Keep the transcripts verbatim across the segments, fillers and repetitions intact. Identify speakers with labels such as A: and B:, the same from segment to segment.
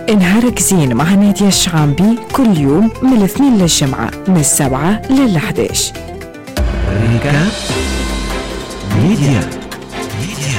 A: نهارك زين مع نادية الشعامبي كل يوم من الاثنين للجمعة من السبعة للحداش.
B: ريكاب ميديا ميديا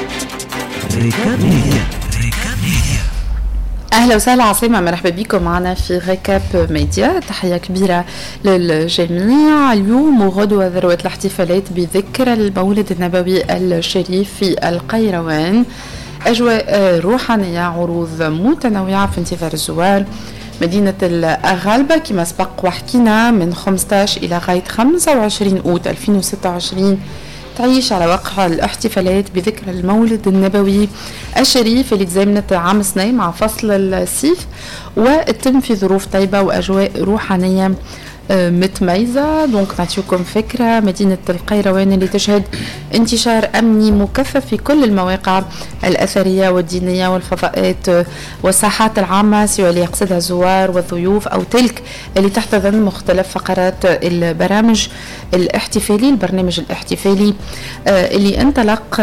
B: ريكاب ميديا ريكاب ميديا.
C: أهلا وسهلا عصيمة، مرحبا بكم معنا في ريكاب ميديا. تحية كبيرة للجميع. اليوم وغدوة ذروة الاحتفالات بذكرى المولد النبوي الشريف في القيروان، أجواء روحانية، عروض متنوعة في انتظار الزوار. مدينة الأغالبة كما سبق وحكينا من خمسة عشر إلى غاية خمسة وعشرين أوت ألفين وستة وعشرين تعيش على وقع الاحتفالات بذكرى المولد النبوي الشريف اللي تزامنت عام سنة مع فصل الصيف، وتم في ظروف طيبة وأجواء روحانية متميزة. دونك نعطيكم فكرة، مدينة القيروان اللي تشهد انتشار أمني مكثف في كل المواقع الأثرية والدينية والفضاءات والساحات العامة، سواء اللي يقصدها الزوار والضيوف أو تلك اللي تحتضن مختلف فقرات البرامج الاحتفالي. البرنامج الاحتفالي اللي انطلق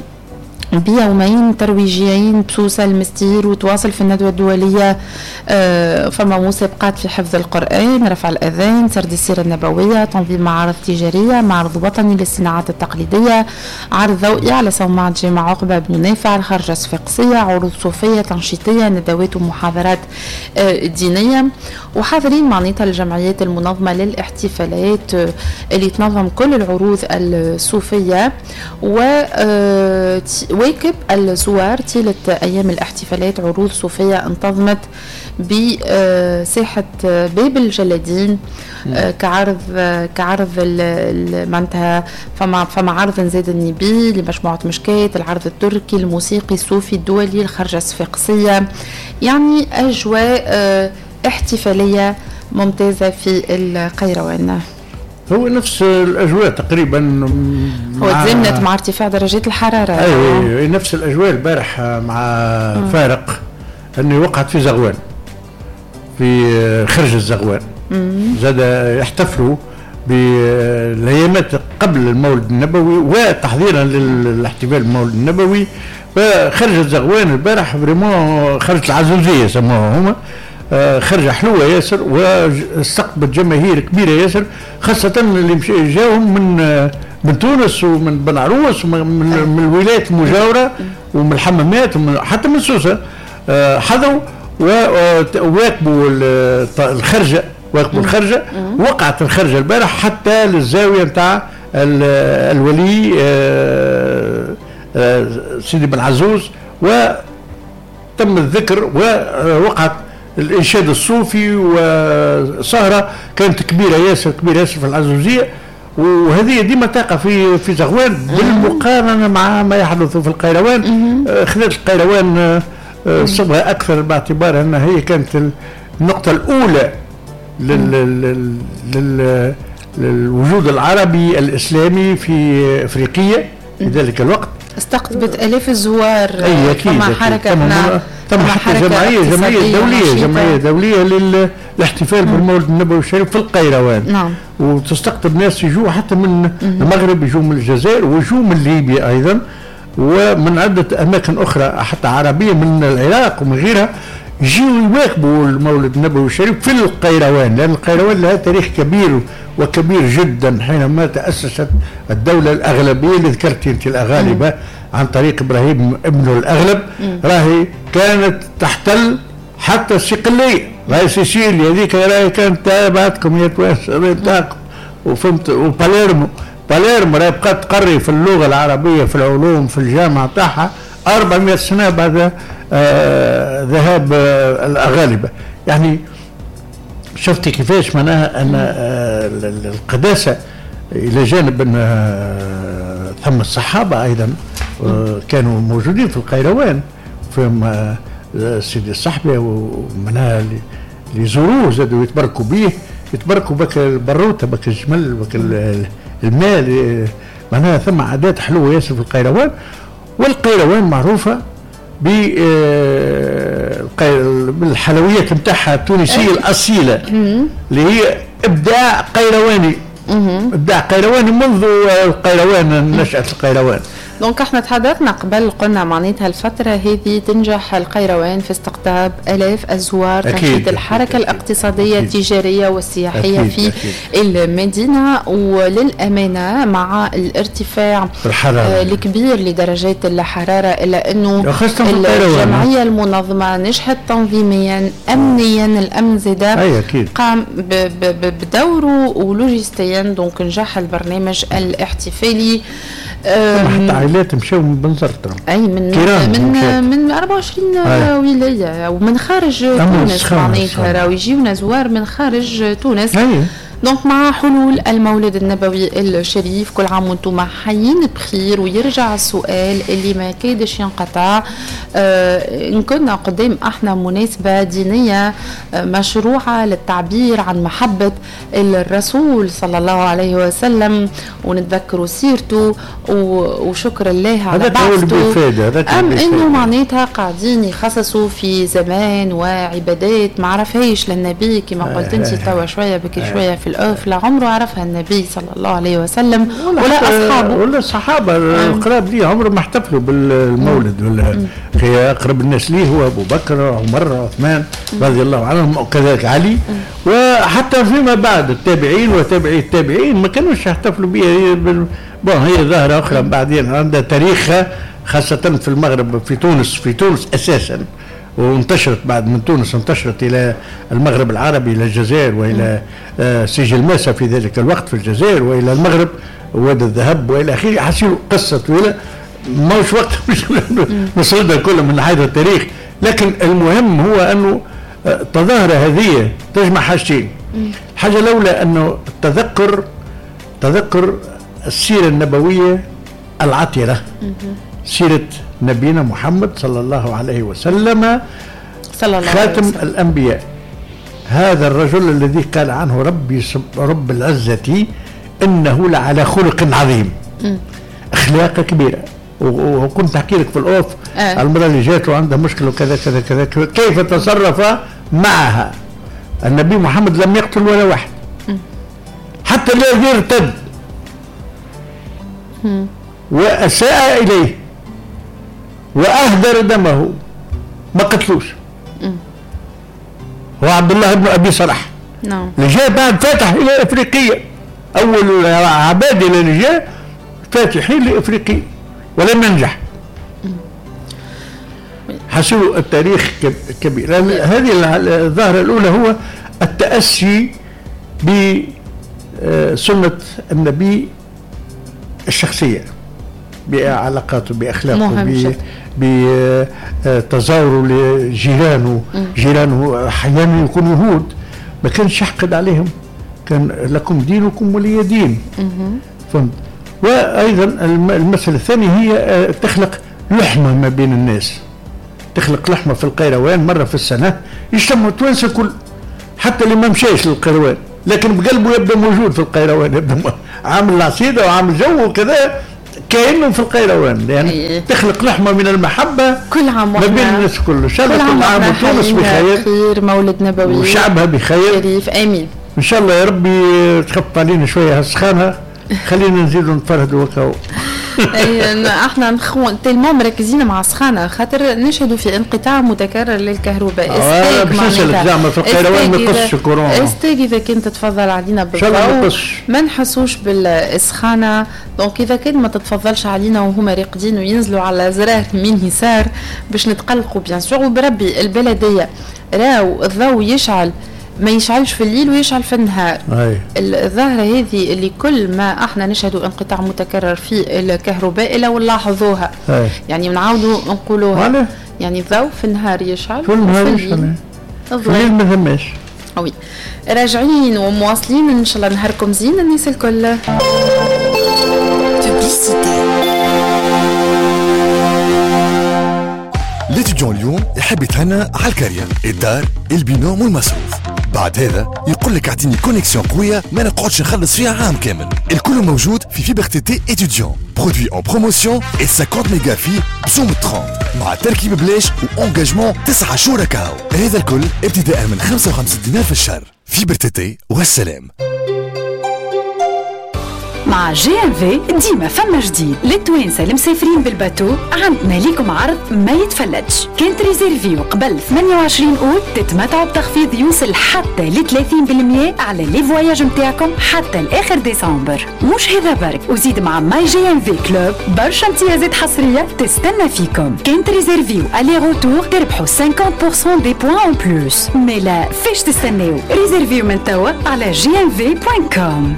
C: بيومين ترويجيين بسوسة المستير وتواصل في الندوة الدولية. آه فما مسابقات في حفظ القرآن، رفع الأذان، سرد السيرة النبوية، تنظيم معارض تجارية، معرض وطني للصناعات التقليدية، عرض ضوئي على صومعة جامع عقبة بن نافع، خرجة صفاقسية، عروض صوفية تنشيطية، ندوات ومحاضرات آه دينية. وحاضرين معناتها الجمعيات المنظمة للاحتفالات آه اللي تنظم كل العروض الصوفية و آه واكب الزوار طيلة أيام الاحتفالات عروض صوفية انتظمت بساحة باب الجلادين كعرض كعرض المنتهى. فما فما عرض نزاد النبي لمجموعة مشكات، العرض التركي الموسيقي الصوفي الدولي، الخرجة الصفاقسية. يعني أجواء احتفالية ممتازة في القيروان.
D: هو نفس الأجواء تقريبا،
C: هو تزامنت مع ارتفاع درجات الحرارة.
D: أي نفس الأجواء البارح مع م. فارق أنه وقعت في زغوان، في خرج الزغوان. زاد يحتفلوا بالأيامات قبل المولد النبوي وتحضيرا للاحتفال بالمولد النبوي. فخرج الزغوان البارح فريمون خرجت العزوزية سموها هما، خرجة حلوة ياسر واستقبلت جماهير كبيرة ياسر، خاصة اللي جاهم من من تونس ومن بن عروس ومن من الولايات المجاورة ومن الحمامات ومن حتى من سوسة حضروا وواكبوا الخرجة واكبوا الخرجة. وقعت الخرجة البارح حتى للزاوية نتاع الولي سيدي بن عزوز، وتم الذكر ووقعت الإنشاد الصوفي وسهرة كانت كبيرة ياسر كبيرة ياسر في العزوزية. وهذه ديما تقع في في زغوان بالمقارنة مع ما يحدث في القيروان. خذت القيروان صبغة أكثر باعتبار أنها هي كانت النقطة الأولى لل لل للوجود العربي الإسلامي في أفريقيا في ذلك الوقت.
C: استقطبت آلاف الزوار.
D: أي أكيد.
C: مع حركة
D: تم حتى جمعية جمعية دولية جمعية دولية للاحتفال بالمولد النبوي الشريف في القيروان.
C: نعم.
D: وتستقطب ناس يجوا حتى من المغرب، يجوا من الجزائر ويجوا من ليبيا أيضا، ومن عدة أماكن أخرى حتى عربية من العراق ومن غيرها، يجوا يواكبوا المولد النبوي الشريف في القيروان، لأن القيروان لها تاريخ كبير وكبير جدا. حينما تأسست الدولة الأغلبية اللي ذكرتي أنت الأغالبة عن طريق إبراهيم ابنه الأغلب، راهي كانت تحتل حتى الصقلية، راهي سيسيليا هذيك راهي كانت تابعتكم يا توانسة تاعكم وفهمت. وباليرمو باليرمو راهي بقت تقري في اللغة العربية في العلوم في الجامعة تاعها أربعمائة سنة بعد آه ذهاب آه الأغالبة. يعني شفتي كيفاش معناها أن آه القداسة إلى جانب أن آه ثم الصحابة أيضا آه كانوا موجودين في القيروان، فيهم آه سيدي الصحبة ومنها اللي يزوروه زادوا يتبركوا به، يتبركوا بك البروتة بك الجمل بك المال. معناها ثم عادات حلوة ياسر في القيروان. والقيروان معروفة بالحلويات نتاعها التونسية الأصيلة اللي هي إبداع قيرواني. إبداع قيرواني منذ القيروان، نشأة القيروان.
C: دونك احنا تحدثنا قبل قلنا معناتها الفترة هذه تنجح القيروان في استقطاب آلاف الزوار، تنشيط الحركة أكيد الاقتصادية أكيد التجارية والسياحية أكيد في أكيد المدينة. وللأمانة مع الارتفاع الحرارة الكبير لدرجات الحرارة إلا أنه الجمعية المنظمة نجحت تنظيميا أمنيا، الأمن زاد قام بدوره ولوجستيا. دونك نجح البرنامج الاحتفالي
D: حتى عائلات مشاو من بنزرت
C: اي من من من أربعة وعشرين أيه. ولايه ومن خارج تونس معناتها راهو يجيونا زوار من خارج تونس أيه. دونك مع حلول المولد النبوي الشريف كل عام وانتم حيين بخير. ويرجع السؤال اللي ما كادش ينقطع، آه إن كنا قدام احنا مناسبة دينية آه مشروعة للتعبير عن محبة الرسول صلى الله عليه وسلم ونتذكروا سيرته وشكر الله على بعثته، أم إنه معناتها قاعدين يخصصوا في زمان وعبادات ما عرفهاش للنبي كما قلت انت توا شوية بكي شوية في الأوف لا عمره عرفها النبي صلى الله عليه وسلم ولا, ولا أصحابه
D: ولا الصحابة القراب ليه عمره ما احتفلوا بالمولد. ولا خي أقرب الناس ليه هو أبو بكر وعمر وعثمان رضي الله عنهم وكذلك علي. وحتى فيما بعد التابعين وتابعي التابعين ما كانوش يحتفلوا بها. هي ظاهرة أخرى بعدين عندها تاريخها خاصة في المغرب في تونس في تونس أساسا، وانتشرت بعد من تونس انتشرت إلى المغرب العربي إلى الجزائر وإلى آه سجل ماسة في ذلك الوقت في الجزائر وإلى المغرب ووادي الذهب وإلى آخره. حصلوا قصة طويلة موش وقت مش نصردها كلها من حيث التاريخ، لكن المهم هو أنه التظاهرة هذه تجمع حاجتين. حاجة الأولى أنه تذكر تذكر السيرة النبوية العطرة، سيرة نبينا محمد صلى الله عليه وسلم صلى الله خاتم عليه وسلم. الأنبياء، هذا الرجل الذي قال عنه ربي رب العزة إنه لعلى خلق عظيم، م. أخلاق كبيرة. وكنت أحكي لك في الأوف آه. المرة اللي جات وعنده مشكلة وكذا كذا كذا كيف تصرف معها. النبي محمد لم يقتل ولا واحد، م. حتى الذي ارتد م. وأساء إليه وأهدر دمه ما قتلوش. هو عبد الله بن أبي صلاح نعم اللي جاء بعد فاتح إلى أفريقيا، أول عبادة اللي جاء فاتحين لأفريقيا ولم ينجح. حسوا التاريخ كبير. هذه الظاهرة الأولى هو التأسي بسنة النبي الشخصية بعلاقاته بأخلاقه بتزاوره لجيرانه. جيرانه أحيانا يكون يهود ما كانش يحقد عليهم، كان لكم دينكم ولي دين. فهمت. وأيضا المسألة الثانية هي تخلق لحمة ما بين الناس، تخلق لحمة في القيروان مرة في السنة يجتمعوا التوانسة كل، حتى اللي ما مشاش للقيروان لكن بقلبه يبدأ موجود في القيروان، يبدأ عامل العصيدة وعامل جو وكذا كأنه في القيروان. يعني أيه. تخلق لحمة من المحبة
C: كل عام
D: ما بين الناس كله. كل عام, عام وتونس بخير،
C: خير مولد نبوي
D: وشعبها بخير
C: شريف. آمين
D: إن شاء الله يا ربي. تخف علينا شوية هالسخانة، خلينا نزيدوا نفرد وكاو.
C: احنا نخون تلمو مركزين مع سخانة خاطر نشهدوا في انقطاع متكرر للكهرباء.
D: اه باش نسألك زعما في القيروان ما يقصش كورونا.
C: استاذ اذا كنت تتفضل علينا بالضوء ما نحسوش بالسخانة. دونك اذا كان ما تتفضلش علينا وهما راقدين وينزلوا على زرار من يسار باش نتقلقوا بيان سور. وبربي البلدية راو الضوء يشعل ما يشعلش في الليل ويشعل في النهار. أي. الظاهرة هذه اللي كل ما احنا نشهدوا انقطاع متكرر في الكهرباء إلا ونلاحظوها. يعني نعاودوا نقولوها. يعني الضوء في النهار يشعل
D: في النهار يشعل في الليل ما ثماش.
C: وي راجعين ومواصلين ان شاء الله نهاركم زين الناس الكل.
E: ليتيديون اليوم يحب يتهنى على الكارير، الدار، البناء والمصروف. بعد هذا يقول لك اعطيني كونيكسيون قويه ما نقعدش نخلص فيها عام كامل. الكل موجود في فيبر تي تي ايتيديون، برودوي اون بروموسيون et خمسين ميجا في بسوم ثلاثين مع تركيب بلاش وانجاجمون تسعة شركاء. هذا الكل ابتداء من خمسة وخمسين دينار في الشهر. فيبر تي تي والسلام.
F: مع جي ام في ديما فما جديد للتوانسه المسافرين بالباتو. عندنا ليكم عرض ما يتفلتش. كان تريزيرفيو قبل ثمانية وعشرين أوت تتمتعوا بتخفيض يوصل حتى ل ثلاثين بالمئة على لي فواياج نتاعكم حتى لاخر ديسمبر. مش هذا برك، وزيد مع ماي جي ام في كلوب برشا امتيازات حصريه تستنى فيكم. كان تريزيرفيو الي روتور تربحوا خمسين بالمئة دي بوان اون بلوس. مي لا فاش تستناو؟ ريزيرفيو من توا على جي ام في دوت كوم.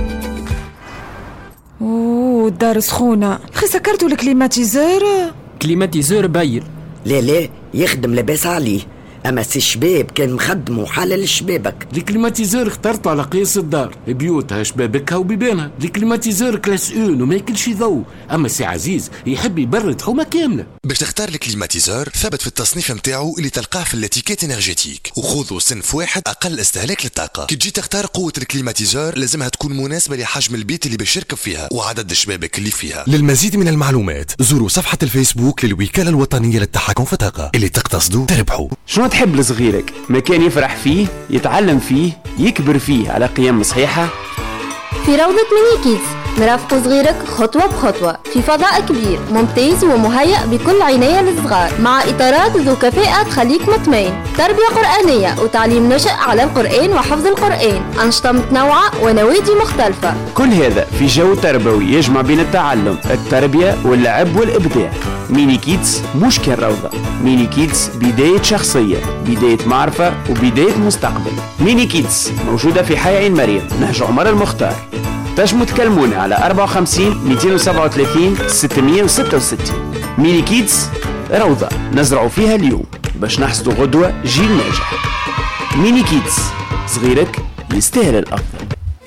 A: اوه الدار سخونه، خي سكرتوا الكليماتيزور.
G: كليماتيزور باير.
H: لا لا يخدم لاباس عليه، اما سي شباب كان مخدمه حلل شبابك.
G: الكليماتيزور اخترته على قياس الدار، بيوتها شبابكها وبيبانها. الكليماتيزور كلاس اون وما ياكلش ضوء، اما سي عزيز يحب يبرد حومه كامله.
E: باش تختار الكليماتيزور ثابت في التصنيف متاعو اللي تلقاه في الاتيكيت انرجيتيك، وخذوا صنف واحد اقل استهلاك للطاقه. كي تجي تختار قوه الكليماتيزور لازمها تكون مناسبه لحجم البيت اللي باش يركب فيها وعدد الشبابك اللي فيها. للمزيد من المعلومات زوروا صفحه الفيسبوك للوكاله الوطنيه للتحكم في الطاقه. اللي تقتصدوا تربحوا.
I: شنو تحب لصغيرك؟ مكان يفرح فيه، يتعلم فيه، يكبر فيه على قيم صحيحة.
J: في روضة ميني كيدز نرافق صغيرك خطوة بخطوة في فضاء كبير ممتاز ومهيأ بكل عناية للصغار، مع إطارات ذو كفاءة تخليك مطمئن، تربية قرآنية وتعليم نشأ على القرآن وحفظ القرآن، أنشطة متنوعة ونوادي مختلفة.
I: كل هذا في جو تربوي يجمع بين التعلم، التربية واللعب والإبداع. ميني كيدز مش كان روضة، ميني كيدز بداية شخصية، بداية معرفة وبداية مستقبل. ميني كيدز موجودة في حي عين مريم نهج عمر المختار. تنجموا تكلمونا على أربعة وخمسين مئتين وسبعة وثلاثين ستمئة وستة وستين. ميني كيدز روضة نزرعوا فيها اليوم باش نحصدوا غدوة جيل ناجح. ميني كيدز صغيرك يستاهل الأفضل.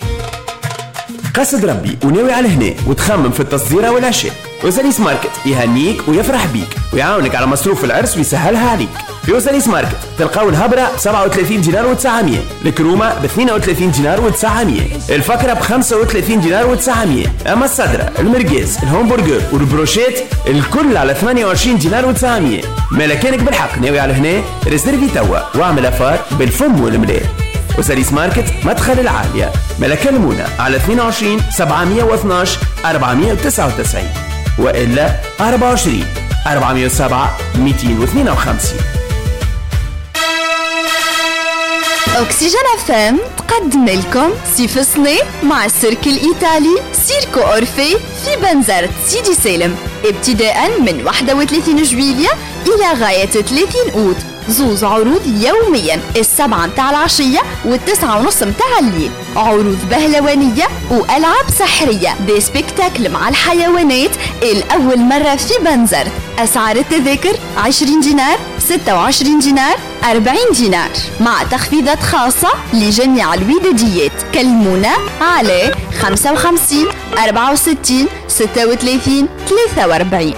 I: قصد ربي وناوي على هنا وتخمم في التصديرة والعشاء، وزاليس ماركت يهنيك ويفرح بيك ويعاونك على مصروف العرس ويسهلها عليك. في وزاليس ماركت تلقاو الهبرة ب سبعة وثلاثين دينار وتسعمية، الكرومة ب اثنين وثلاثين دينار وتسعمية، الفكرة ب خمسة وثلاثين دينار وتسعمية، أما الصدرة المرقاز الهمبرجر والبروشيت الكل على ثمانية وعشرين دينار وتسعمية. ملكانك بالحق ناوي على هنا ريزيرفي توا واعمل أفار بالفم والملاء. وزاليس ماركت مدخل العالية. ملكلمونا على اثنين وعشرين سبعمئة واثناشر أربعمئة وتسعة وتسعين وإلا أربعة وعشرين أربعمئة وسبعة مئتين واثنين وخمسين.
J: أكسجين اف ام تقدم لكم سيف صني مع السيرك الإيطالي سيركو أورفي في بنزرت سيدي سالم، ابتداء من واحد وثلاثين جويلية إلى غاية ثلاثين أوت. زوز عروض يوميا السبعة متاع العشية والتسعة ونص متاع الليل، عروض بهلوانية وألعاب سحرية، دي سبيكتاكل مع الحيوانات الأول مرة في بنزرت. أسعار التذاكر عشرين دينار، ستة وعشرين دينار، أربعين دينار، مع تخفيضات خاصة لجميع الوداديات. كلمونا على خمسة وخمسين أربعة وستين ستة وثلاثين ثلاثة وأربعين.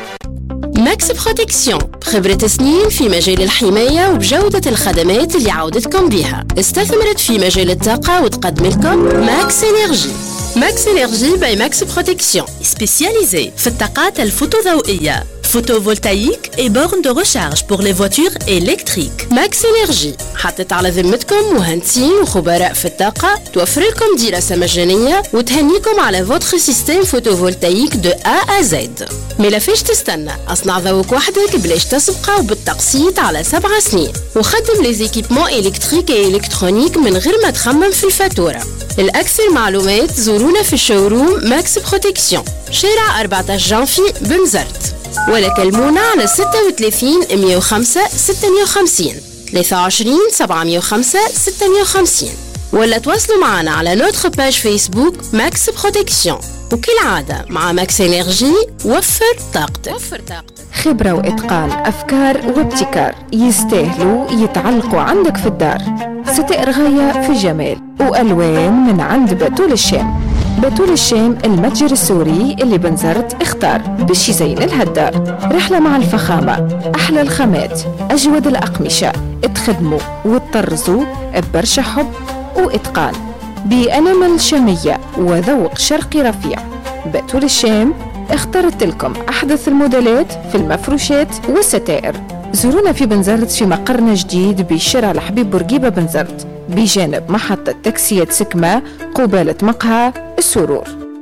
K: ماكس بروتكسيون خبرة سنين في مجال الحماية وبجودة الخدمات اللي عودتكم بها. استثمرت في مجال الطاقة وتقدم لكم ماكس انرجي. ماكس انرجي باي ماكس بروتكسيون سبيسياليزي في الطاقات الفوتوضوئية، photovoltaïque et bornes de recharge pour les voitures électriques. ماكس انرجي حطت على ذمتكم مهندسين وخبراء في الطاقة، توفر لكم دراسة مجانية وتهنيكم على فوتر سيستم فوتوفولتايك دو A à Z. ملا فيش تستنى، اصنع ذوق وحدك بلاش تسبقه وبالتقسيط على سبع سنين، وخدم لي زيكيبمون الكتريك و الكترونيك من غير ما تخمم في الفاتورة. الأكثر معلومات زورونا في الشوروم ماكس بروتكسيون شارع أربعة عشر جانفي بنزرت، ولا كلمونا على ستة وثلاثين مئة وخمسة ستمئة وخمسين ثلاثة وعشرين سبعمئة وخمسة ستمئة وخمسين، ولا تواصلوا معنا على نوتر باج فيسبوك ماكس بروتكسيون. وكالعادة مع ماكس انرجي وفر طاقتك. وفر طاقتك.
A: خبرة وإتقان، أفكار وابتكار يستاهلوا يتعلقوا عندك في الدار. ستائر غاية في الجمال وألوان من عند بتول الشام. بتول الشام المتجر السوري اللي بنزرت اختار باش يزين لها الدار. رحلة مع الفخامة، أحلى الخامات، أجود الأقمشة، اتخدموا وتطرزوا ببرشا حب وإتقان بأنمل شامية وذوق شرقي رفيع. بتول الشام اخترت لكم أحدث الموديلات في المفروشات والستائر. زورونا في بنزرت في مقرنا جديد بشارع الحبيب بورقيبة بنزرت بجانب محطة تاكسيات سكمة قبالة مقهى السرور.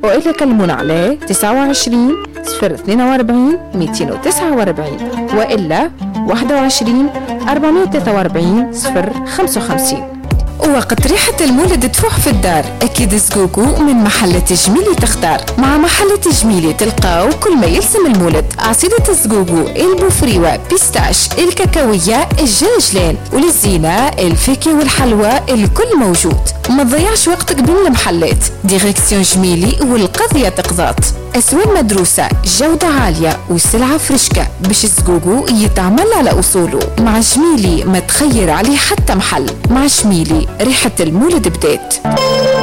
A: وإلا كلمونا عليه تسعة وعشرين صفر اثنين وأربعين مئتين وتسعة وأربعين وإلا واحد وعشرين أربعمئة وثلاثة وأربعين صفر خمسة وخمسين. وقت ريحة المولد تفوح في الدار أكيد زقوقو من محل تجميلي تختار. مع محل تجميلي تلقاو كل ما يلزم المولد: عصيدة الزقوقو، البوفريوة، بيستاش، الكاكاوية، الجنجلان، وللزينة الفاكهة والحلوى الكل موجود. ما تضيعش وقتك بين المحلات، ديريكسيون جميلي والقضية تقضات. أسواق مدروسة، جودة عالية وسلعة فرشكة باش الزقوقو يتعمل على أصوله. مع جميلي ما تخير عليه حتى محل. مع جميلي ريحة المولد بدات.